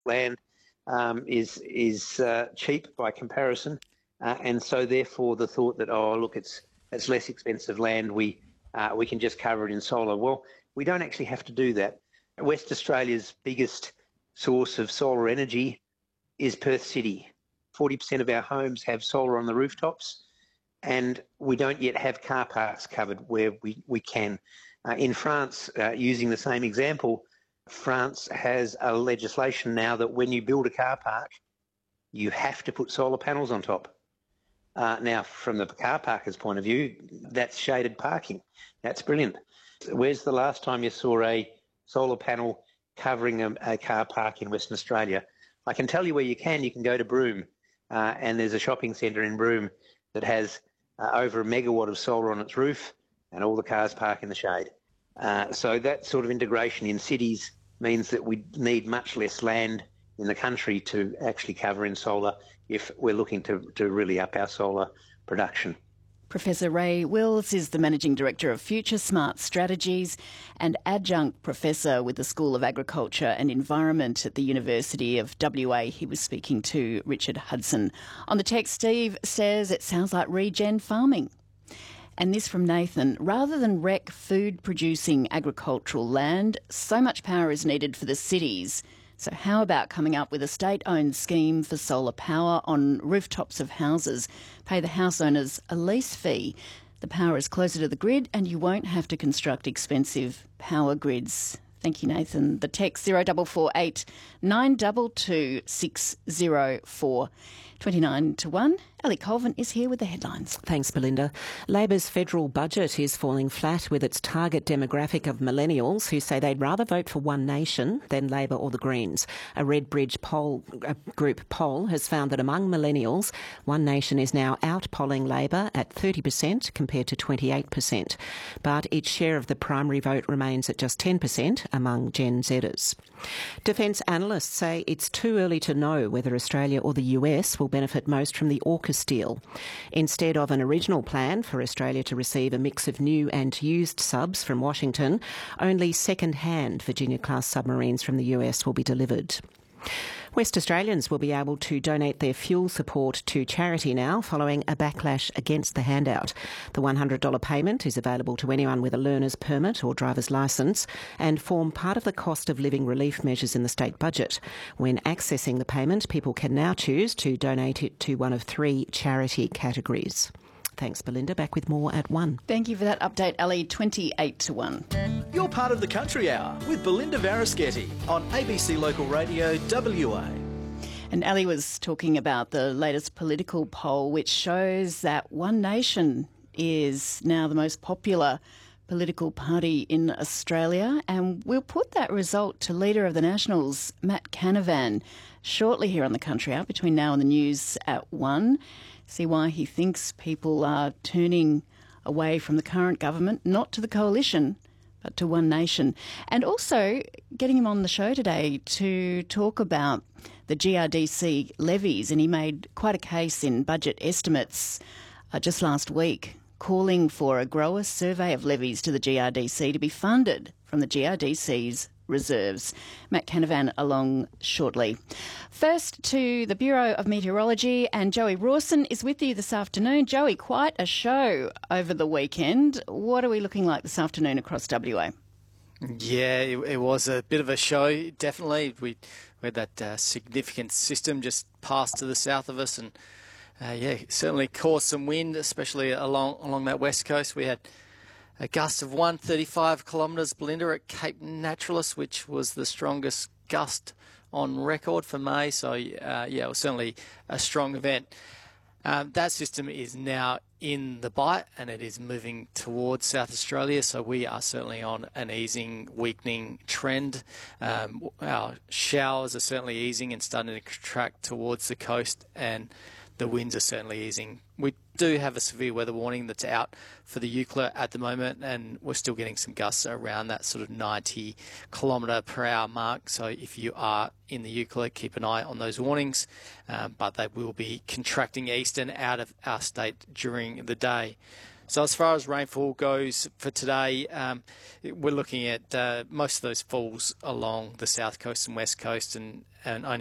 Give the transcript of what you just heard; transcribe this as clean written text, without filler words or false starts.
land is cheap by comparison, and so therefore the thought that, oh look, it's less expensive land, we can just cover it in solar. Well, we don't actually have to do that. West Australia's biggest source of solar energy is Perth City. 40% of our homes have solar on the rooftops, and we don't yet have car parks covered where we can. In France, using the same example, France has a legislation now that when you build a car park, you have to put solar panels on top. Now, from the car parker's point of view, that's shaded parking. That's brilliant. Where's the last time you saw a solar panel covering a car park in Western Australia? I can tell you where you can. You can go to Broome, and there's a shopping centre in Broome that has over 1 megawatt of solar on its roof, and all the cars park in the shade. So that sort of integration in cities means that we need much less land in the country to actually cover in solar if we're looking to really up our solar production. Professor Ray Wills is the Managing Director of Future Smart Strategies and Adjunct Professor with the School of Agriculture and Environment at the University of WA. He was speaking to Richard Hudson. On the text, Steve says it sounds like regen farming. And this from Nathan: rather than wreck food-producing agricultural land, so much power is needed for the cities. So how about coming up with a state-owned scheme for solar power on rooftops of houses? Pay the house owners a lease fee. The power is closer to the grid and you won't have to construct expensive power grids. Thank you, Nathan. The text 0448 922 604. 29 to 1. Ellie Colvin is here with the headlines. Thanks, Belinda. Labor's federal budget is falling flat with its target demographic of millennials who say they'd rather vote for One Nation than Labor or the Greens. A Redbridge group poll has found that among millennials, One Nation is now out-polling Labor at 30% compared to 28%. But its share of the primary vote remains at just 10% among Gen Zers. Defence analysts say it's too early to know whether Australia or the US will benefit most from the AUKUS deal. Instead of an original plan for Australia to receive a mix of new and used subs from Washington, only second-hand Virginia-class submarines from the US will be delivered. West Australians will be able to donate their fuel support to charity now following a backlash against the handout. The $100 payment is available to anyone with a learner's permit or driver's licence and form part of the cost of living relief measures in the state budget. When accessing the payment, people can now choose to donate it to one of 3 charity categories. Thanks, Belinda. Back with more at 1. Thank you for that update, Ali. 28 to 1. You're part of the Country Hour with Belinda Varischetti on ABC Local Radio WA. And Ali was talking about the latest political poll, which shows that One Nation is now the most popular political party in Australia. And we'll put that result to Leader of the Nationals, Matt Canavan, shortly here on the Country Hour between now and the news at 1. See why he thinks people are turning away from the current government, not to the coalition, but to One Nation. And also getting him on the show today to talk about the GRDC levies. And he made quite a case in budget estimates just last week, calling for a grower survey of levies to the GRDC to be funded from the GRDC's reserves. Matt Canavan along shortly. First to the Bureau of Meteorology, and Joey Rawson is with you this afternoon. Joey, quite a show over the weekend. What are we looking like this afternoon across WA? Yeah, it was a bit of a show, definitely. We had that significant system just passed to the south of us, and certainly caused some wind, especially along that west coast. We had a gust of 135 kilometres, Belinda, at Cape Naturalis, which was the strongest gust on record for May. So, it was certainly a strong event. That system is now in the bite and it is moving towards South Australia. So we are certainly on an easing, weakening trend. Our showers are certainly easing and starting to contract towards the coast, and the winds are certainly easing. We do have a severe weather warning that's out for the Eucla at the moment, and we're still getting some gusts around that sort of 90 kilometre per hour mark. So if you are in the Eucla, keep an eye on those warnings, but they will be contracting east and out of our state during the day. So as far as rainfall goes for today, we're looking at most of those falls along the south coast and west coast, and only